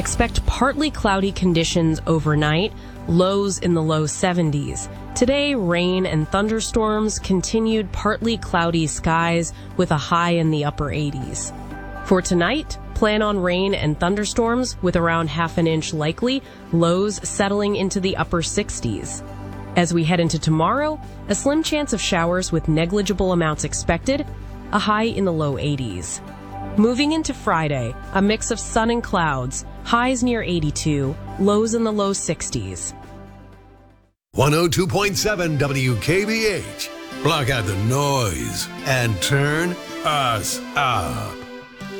Expect partly cloudy conditions overnight, lows in the low 70s. Today, rain and thunderstorms, continued partly cloudy skies with a high in the upper 80s. For tonight, plan on rain and thunderstorms with around half an inch likely, lows settling into the upper 60s. As we head into tomorrow, a slim chance of showers with negligible amounts expected, a high in the low 80s. Moving into Friday, a mix of sun and clouds, highs near 82, lows in the low 60s. 102.7 WKBH. Block out the noise and turn us up.